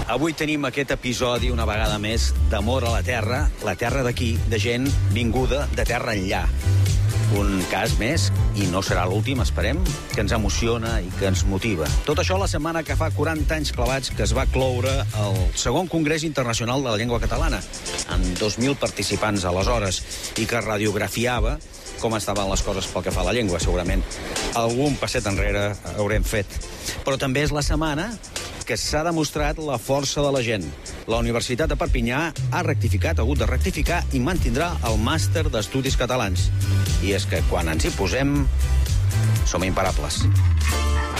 Avui tenim aquest episodi, una vegada més, d'amor a la terra d'aquí, de gent vinguda de terra enllà. Un cas més, i no serà l'últim, esperem, que ens emociona i que ens motiva. Tot això la setmana que fa 40 anys clavats que es va cloure el segon Congrés Internacional de la Llengua Catalana, amb 2.000 participants aleshores, i que radiografiava com estaven les coses pel que fa a la llengua. Segurament algun passet enrere haurem fet. Però també és la setmana que s'ha demostrat la força de la gent. La Universitat de Perpinyà ha rectificat, ha hagut de rectificar i mantindrà el màster d'Estudis Catalans. I és que quan ens hi posem, som imparables.